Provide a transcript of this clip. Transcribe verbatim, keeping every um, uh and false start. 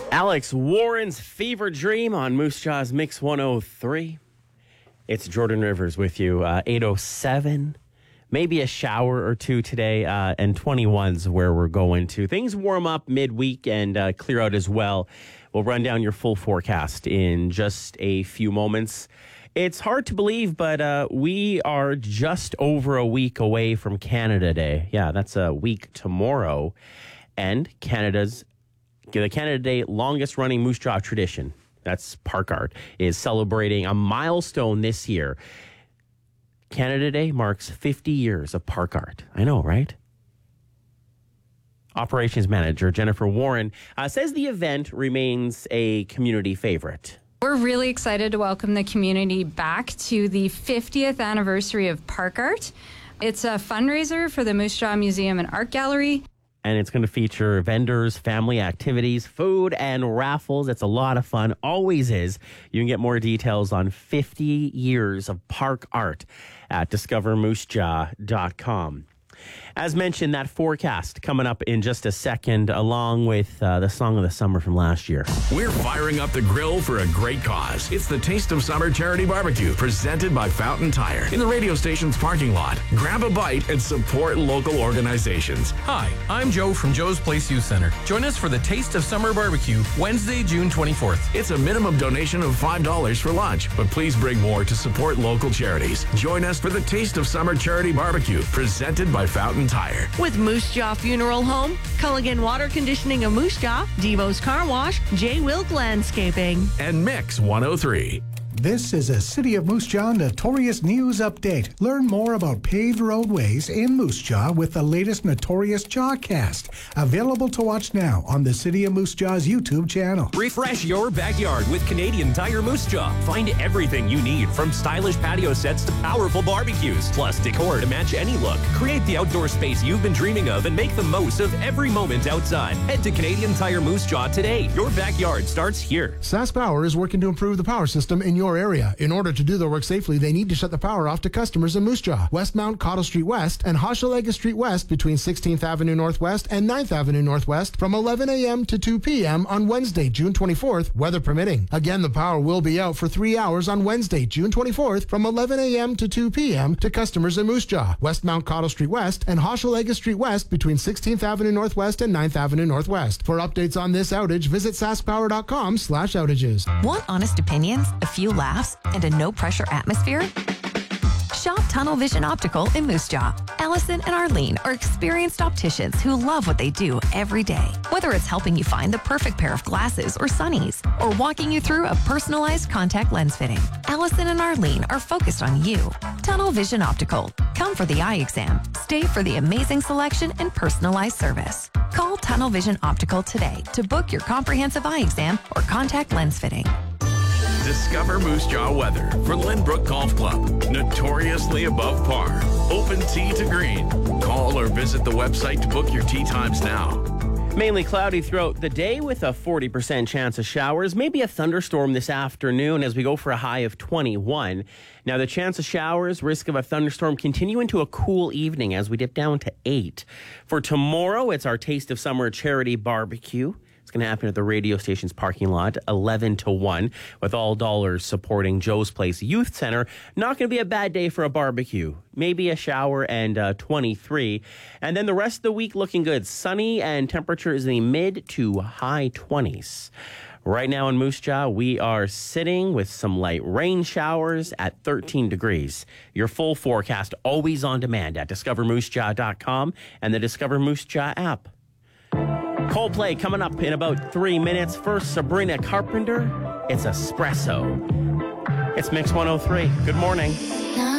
Alex Warren's Fever Dream on Moose Jaw's Mix one oh three. It's Jordan Rivers with you, uh, eight oh seven. Maybe a shower or two today, uh, and twenty-one's where we're going to. Things warm up midweek and uh, clear out as well. We'll run down your full forecast in just a few moments. It's hard to believe, but uh, we are just over a week away from Canada Day. Yeah, that's a week tomorrow. And Canada's The Canada Day longest-running Moose Jaw tradition, that's Park Art, is celebrating a milestone this year. Canada Day marks fifty years of Park Art. I know, right? Operations Manager Jennifer Warren uh, says the event remains a community favorite. We're really excited to welcome the community back to the fiftieth anniversary of Park Art. It's a fundraiser for the Moose Jaw Museum and Art Gallery. And it's going to feature vendors, family activities, food, and raffles. It's a lot of fun. Always is. You can get more details on fifty years of Park Art at discover moose jaw dot com. As mentioned, that forecast coming up in just a second, along with uh, the song of the summer from last year. We're firing up the grill for a great cause. It's the Taste of Summer Charity Barbecue, presented by Fountain Tire in the radio station's parking lot. Grab a bite and support local organizations. Hi, I'm Joe from Joe's Place Youth Center. Join us for the Taste of Summer Barbecue, Wednesday, June twenty-fourth. It's a minimum donation of five dollars for lunch, but please bring more to support local charities. Join us for the Taste of Summer Charity Barbecue, presented by Fountain Tire. With Moose Jaw Funeral Home, Culligan Water Conditioning of Moose Jaw, Devo's Car Wash, J. Wilk Landscaping. And Mix one oh three. This is a City of Moose Jaw Notorious News Update. Learn more about paved roadways in Moose Jaw with the latest Notorious Jawcast. Available to watch now on the City of Moose Jaw's YouTube channel. Refresh your backyard with Canadian Tire Moose Jaw. Find everything you need, from stylish patio sets to powerful barbecues, plus decor to match any look. Create the outdoor space you've been dreaming of and make the most of every moment outside. Head to Canadian Tire Moose Jaw today. Your backyard starts here. SaskPower is working to improve the power system in your area. In order to do their work safely, they need to shut the power off to customers in Moose Jaw, Westmount, Cottle Street West, and Hochelaga Street West between sixteenth Avenue Northwest and ninth Avenue Northwest from eleven a.m. to two p.m. on Wednesday, June twenty-fourth, weather permitting. Again, the power will be out for three hours on Wednesday, June twenty-fourth from eleven a.m. to two p.m. to customers in Moose Jaw, Westmount, Cottle Street West, and Hochelaga Street West between sixteenth Avenue Northwest and ninth Avenue Northwest. For updates on this outage, visit saskpower.com slash outages. Want honest opinions, a few laughs, and a no-pressure atmosphere? Shop Tunnel Vision Optical in Moose Jaw. Allison and Arlene are experienced opticians who love what they do every day. Whether it's helping you find the perfect pair of glasses or sunnies, or walking you through a personalized contact lens fitting, Allison and Arlene are focused on you. Tunnel Vision Optical. Come for the eye exam. Stay for the amazing selection and personalized service. Call Tunnel Vision Optical today to book your comprehensive eye exam or contact lens fitting. Discover Moose Jaw weather for Lynbrook Golf Club. Notoriously above par. Open tee to green. Call or visit the website to book your tee times now. Mainly cloudy throughout the day with a forty percent chance of showers. Maybe a thunderstorm this afternoon as we go for a high of twenty-one. Now, the chance of showers, risk of a thunderstorm continue into a cool evening as we dip down to eight. For tomorrow, it's our Taste of Summer Charity Barbecue. It's going to happen at the radio station's parking lot, eleven to one, with all dollars supporting Joe's Place Youth Center. Not going to be a bad day for a barbecue. Maybe a shower and uh, twenty-three. And then the rest of the week looking good. Sunny and temperature is in the mid to high twenties. Right now in Moose Jaw, we are sitting with some light rain showers at thirteen degrees. Your full forecast always on demand at discover moose jaw dot com and the Discover Moose Jaw app. Coldplay coming up in about three minutes. First, Sabrina Carpenter. It's Espresso. It's Mix one oh three. Good morning.